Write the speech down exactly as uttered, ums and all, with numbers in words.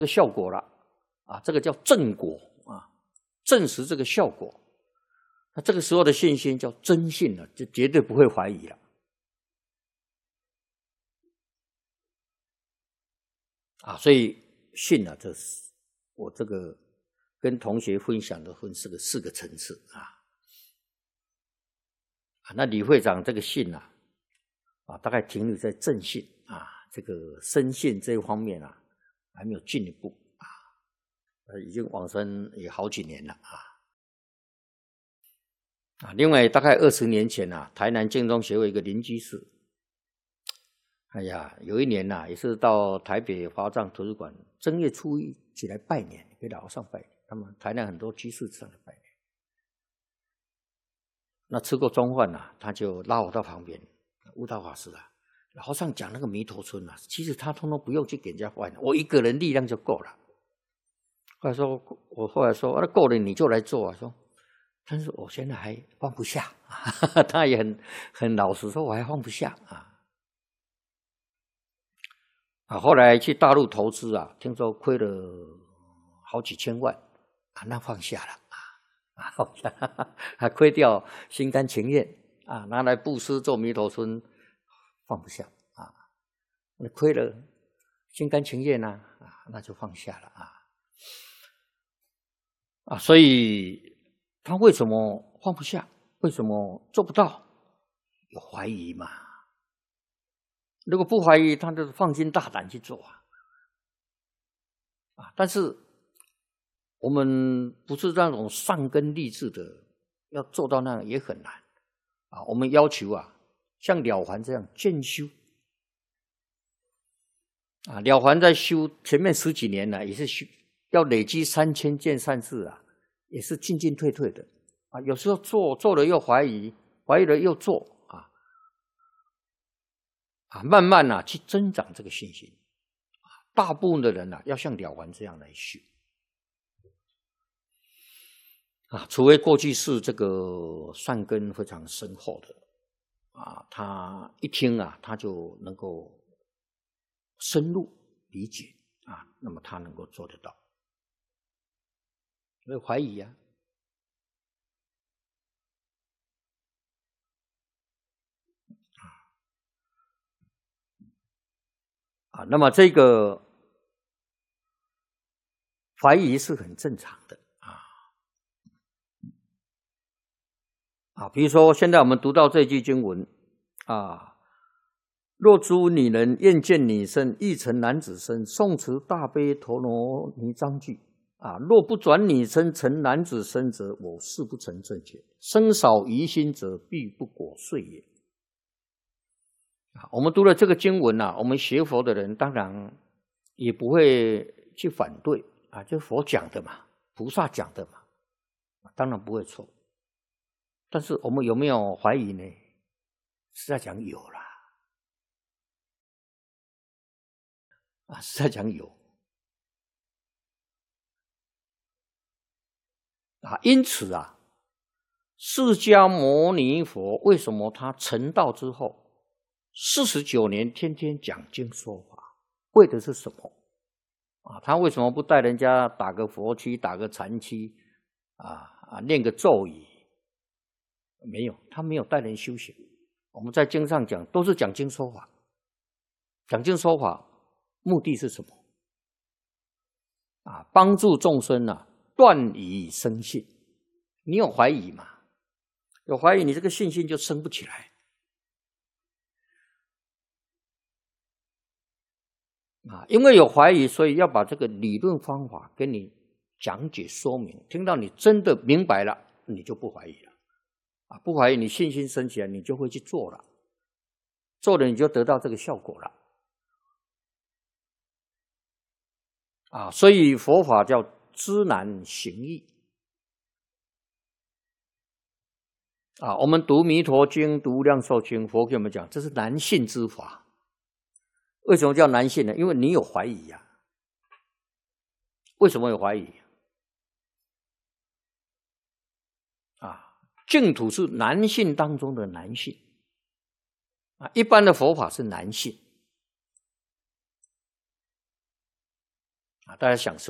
的效果了啊，这个叫正果啊，证实这个效果。那这个时候的信心叫真信了，就绝对不会怀疑了。啊，所以信啊，这是我这个跟同学分享的分四个四个层次啊。啊，那李会长这个信啊，啊，大概停留在正信啊，这个深信这一方面啊，还没有进一步啊。呃，已经往生也好几年了啊。啊，另外大概二十年前啊，台南净宗协会一个邻居士，哎呀，有一年呐、啊，也是到台北华藏图书馆正月初一起来拜年，给老和尚拜年。他们台南很多居士上来拜年。那吃过中饭啊，他就拉我到旁边，悟道法师啊，老和尚讲那个弥陀村啊，其实他通通不用去给人家换，我一个人力量就够了。后来说，我后来说，那、啊、够了你就来做啊，说。但是我现在还放不下，他也很很老实说，我还放不下啊。啊，后来去大陆投资啊，听说亏了好几千万啊，那放下了啊，放下了，还亏掉心甘情愿啊，拿来布施做弥陀村，放不下啊，那亏了心甘情愿啊，啊，那就放下了啊，啊，所以。他为什么放不下？为什么做不到？有怀疑嘛？如果不怀疑，他就是放心大胆去做啊！啊，但是我们不是那种上根立志的，要做到那样也很难啊。我们要求啊，像了凡这样渐修啊，了凡在修前面十几年呢、啊，也是修要累积三千件善事啊。也是进进退退的啊，有时候做做了又怀疑，怀疑了又做啊，啊，慢慢啊去增长这个信心。大部分的人啊，要像了凡这样来修啊，除非过去是这个善根非常深厚的啊，他一听啊，他就能够深入理解啊，那么他能够做得到。没有怀疑啊，啊，那么这个怀疑是很正常的啊，啊，比如说现在我们读到这句经文啊，若诸女人愿见女身，欲成男子身，诵持大悲陀罗尼章句。啊，若不转女身成男子身者，我誓不成正觉。生少疑心者，必不果遂也。啊，我们读了这个经文啊，我们学佛的人当然也不会去反对啊，这佛讲的嘛，菩萨讲的嘛，当然不会错。但是我们有没有怀疑呢？实在讲有啦，啊，实在讲有。啊，因此啊，释迦牟尼佛为什么他成道之后四十九年天天讲经说法，为的是什么？啊，他为什么不带人家打个佛七、打个禅七，啊啊，念个咒语？没有，他没有带人修行。我们在经上讲，都是讲经说法。讲经说法目的是什么？啊，帮助众生啊。断疑生信，你有怀疑嘛？有怀疑，你这个信心就生不起来啊！因为有怀疑，所以要把这个理论方法跟你讲解说明。听到你真的明白了，你就不怀疑了啊！不怀疑，你信心升起来，你就会去做了，做了你就得到这个效果了啊！所以佛法叫知难行易啊，我们读弥陀经、读量寿经，佛给我们讲，这是难信之法。为什么叫难信呢？因为你有怀疑呀、啊。为什么有怀疑？啊，净土是难信当中的难信啊，一般的佛法是难信啊，大家享受。